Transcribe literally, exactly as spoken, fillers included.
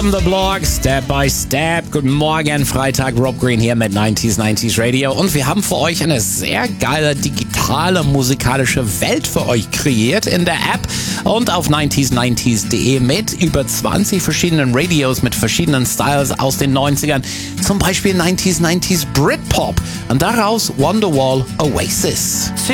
On the Block, Step by Step. Guten Morgen, Freitag, Rob Green hier mit neunzig neunzig Radio. Und wir haben für euch eine sehr geile digitale musikalische Welt für euch kreiert in der App und auf neunzig neunzig punkt de mit über zwanzig verschiedenen Radios mit verschiedenen Styles aus den neunzigern. Zum Beispiel neunzig neunzig Britpop und daraus Wonderwall Oasis.